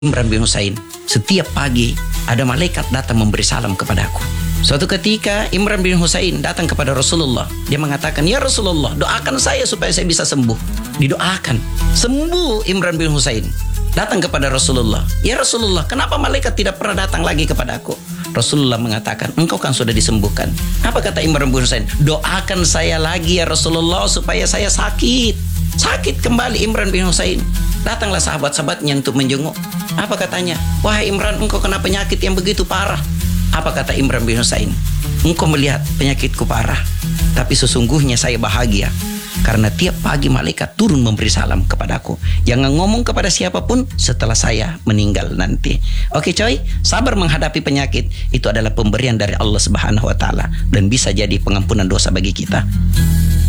Imran bin Husain, setiap pagi ada malaikat datang memberi salam kepadaku. Suatu ketika Imran bin Husain datang kepada Rasulullah. Dia mengatakan, "Ya Rasulullah, doakan saya supaya saya bisa sembuh." Didoakan. Sembuh Imran bin Husain. Datang kepada Rasulullah. "Ya Rasulullah, kenapa malaikat tidak pernah datang lagi kepadaku?" Rasulullah mengatakan, "Engkau kan sudah disembuhkan." Apa kata Imran bin Husain? "Doakan saya lagi ya Rasulullah supaya saya sakit." Sakit kembali Imran bin Husain. Datanglah sahabat-sahabatnya untuk menjenguk. Apa katanya? "Wahai Imran, engkau kena penyakit yang begitu parah." Apa kata Imran bin Husain? "Engkau melihat penyakitku parah, tapi sesungguhnya saya bahagia karena tiap pagi malaikat turun memberi salam kepadaku. Jangan ngomong kepada siapapun setelah saya meninggal nanti." Oke coy, sabar menghadapi penyakit itu adalah pemberian dari Allah Subhanahu wa taala dan bisa jadi pengampunan dosa bagi kita.